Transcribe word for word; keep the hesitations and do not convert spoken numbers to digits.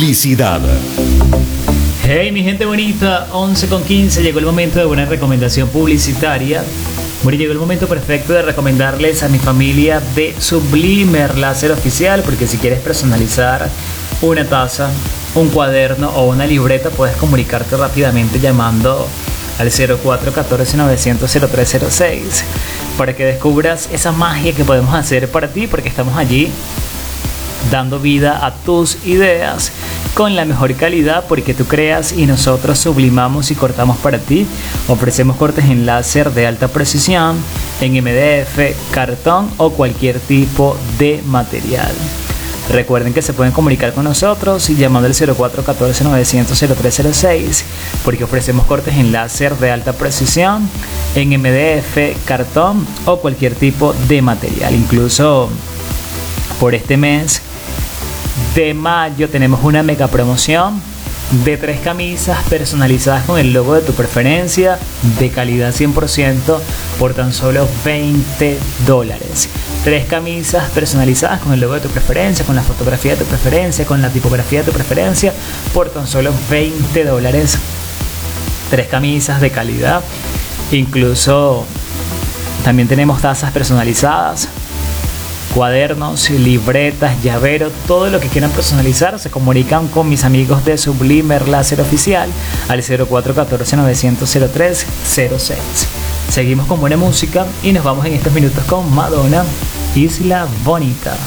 Publicidad. Hey mi gente bonita, once con quince, llegó el momento de una recomendación publicitaria. Bueno, llegó el momento perfecto de recomendarles a mi familia de Sublimer Láser Oficial, porque si quieres personalizar una taza, un cuaderno o una libreta, puedes comunicarte rápidamente llamando al cero cuatro uno cuatro novecientos cero tres cero seis para que descubras esa magia que podemos hacer para ti, porque estamos allí dando vida a tus ideas con la mejor calidad, porque tú creas y nosotros sublimamos y cortamos para ti. Ofrecemos cortes en láser de alta precisión, en M D F, cartón o cualquier tipo de material. Recuerden que se pueden comunicar con nosotros llamando al cero cuatro uno cuatro novecientos cero tres cero seis, porque ofrecemos cortes en láser de alta precisión, en M D F, cartón o cualquier tipo de material. Incluso por este mes de mayo tenemos una mega promoción de tres camisas personalizadas con el logo de tu preferencia, de calidad cien por ciento, por tan solo veinte dólares. Tres camisas personalizadas con el logo de tu preferencia, con la fotografía de tu preferencia, con la tipografía de tu preferencia, por tan solo veinte dólares. Tres camisas de calidad. Incluso también tenemos tazas personalizadas, cuadernos, libretas, llaveros, todo lo que quieran personalizar. Se comunican con mis amigos de Sublimer Láser Oficial al cero cuatro uno cuatro novecientos cero tres cero seis. Seguimos con buena música y nos vamos en estos minutos con Madonna, Isla Bonita.